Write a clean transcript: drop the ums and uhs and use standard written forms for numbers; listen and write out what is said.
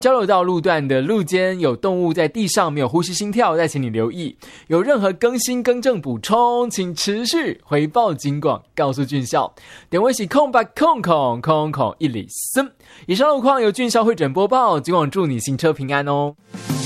交流道路段的路间有动物在地上没有呼吸心跳，再请你留意。有任何更新更正补充，请持续回报警广，告诉俊孝。点位是0800000103。以上路况由俊孝会诊播报，警广祝你行车平安哦。